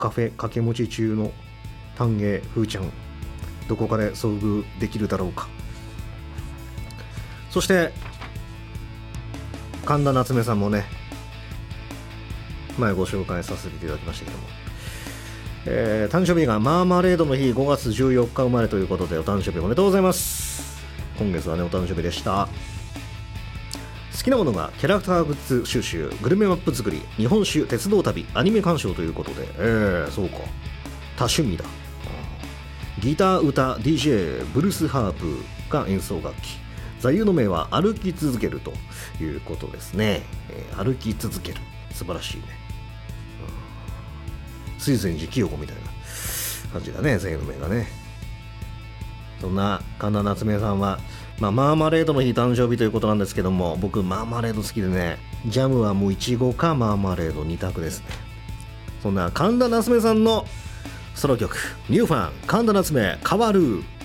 カフェ掛け持ち中の丹下風ちゃん、どこかで遭遇できるだろうか。そして神田夏目さんもね、前ご紹介させていただきましたけども、誕生日がマーマレードの日5月14日生まれということで、お誕生日おめでとうございます。今月はねお誕生日でした。好きなものがキャラクターグッズ収集、グルメマップ作り、日本酒、鉄道旅、アニメ鑑賞ということで、そうか、多趣味だ。ギター、歌、DJ、ブルースハープが演奏楽器。座右の銘は歩き続けるということですね。歩き続ける、素晴らしいね。水前寺清子みたいな感じだね、座右の銘がね。そんな神田夏目さんは、マーマレードの日誕生日ということなんですけども、僕マーマレード好きでね、ジャムはもういちごかマーマレード2択ですね。そんな神田夏目さんのソロ曲、ニューファン神田夏目変わる。